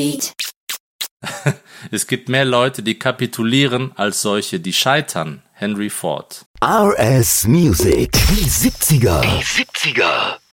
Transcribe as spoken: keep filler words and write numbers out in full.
Es gibt mehr Leute, die kapitulieren, als solche, die scheitern. Henry Ford. R S Music. Die siebziger. Die siebziger.